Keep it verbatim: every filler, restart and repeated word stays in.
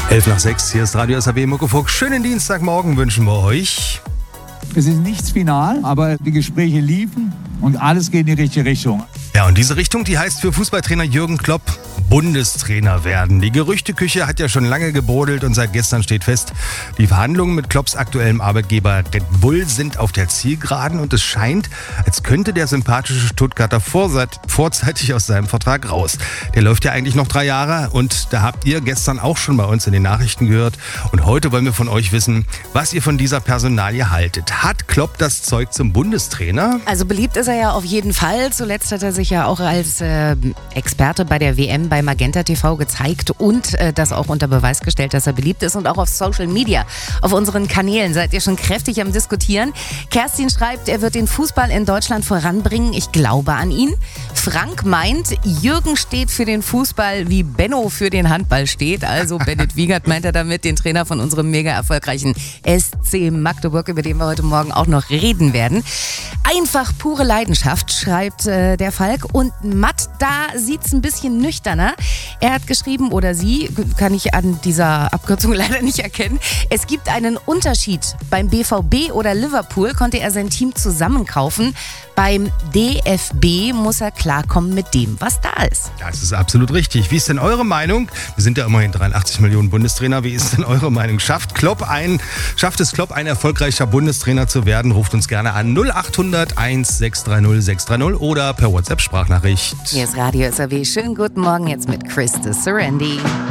elf nach sechs, hier ist Radio S A B Muckefuck. Schönen Dienstagmorgen wünschen wir euch. Es ist nichts final, aber die Gespräche liefen und alles geht in die richtige Richtung. Ja, und diese Richtung, die heißt für Fußballtrainer Jürgen Klopp Bundestrainer werden. Die Gerüchteküche hat ja schon lange gebrodelt und seit gestern steht fest, die Verhandlungen mit Klopps aktuellem Arbeitgeber Red Bull sind auf der Zielgeraden und es scheint, als könnte der sympathische Stuttgarter vorzeitig aus seinem Vertrag raus. Der läuft ja eigentlich noch drei Jahre und da habt ihr gestern auch schon bei uns in den Nachrichten gehört und heute wollen wir von euch wissen, was ihr von dieser Personalie haltet. Hat Klopp das Zeug zum Bundestrainer? Also beliebt ist er ja auf jeden Fall. Zuletzt hat er sich ja auch als äh, Experte bei der W M bei Magenta T V gezeigt und äh, das auch unter Beweis gestellt, dass er beliebt ist. Und auch auf Social Media, auf unseren Kanälen seid ihr schon kräftig am Diskutieren. Kerstin schreibt, er wird den Fußball in Deutschland voranbringen. Ich glaube an ihn. Frank meint, Jürgen steht für den Fußball, wie Benno für den Handball steht. Also Bennett Wiegert meint er damit, den Trainer von unserem mega erfolgreichen S C Magdeburg, über den wir heute Morgen auch noch reden werden. Einfach pure Leidenschaft, schreibt äh, der Falk. Und Matt, da sieht es ein bisschen nüchterner. Er hat geschrieben, oder sie, kann ich an dieser Abkürzung leider nicht erkennen, es gibt einen Unterschied. Beim B V B oder Liverpool konnte er sein Team zusammenkaufen. Beim D F B muss er klarkommen mit dem, was da ist. Das ist absolut richtig. Wie ist denn eure Meinung? Wir sind ja immerhin dreiundachtzig Millionen Bundestrainer. Wie ist denn eure Meinung? Schafft Klopp ein, schafft es Klopp, ein erfolgreicher Bundestrainer zu werden? Ruft uns gerne an null acht hundert eins sechs drei null sechs drei null oder per WhatsApp-Sprachnachricht. Hier ist Radio S A B. Schönen guten Morgen jetzt mit Chris de Serendi.